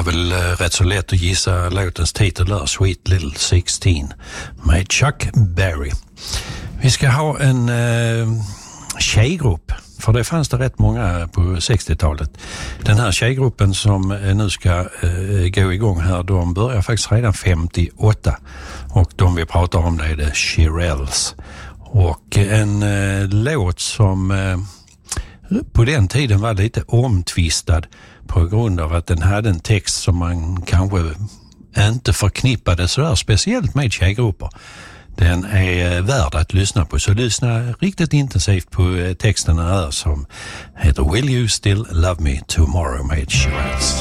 var väl rätt så lätt att gissa låtens titel där, Sweet Little 16 med Chuck Berry. Vi ska ha en tjejgrupp, för det fanns det rätt många på 60-talet. Den här tjejgruppen som nu ska gå igång här, de börjar faktiskt redan 58 och de vi pratar om det är The Shirelles. Och en låt som på den tiden var lite omtvistad på grund av att den hade en text som man kanske inte förknippade så där speciellt med tjejgrupper. Den är värd att lyssna på, så lyssna riktigt intensivt på texten här som heter Will You Still Love Me Tomorrow med Shirelles.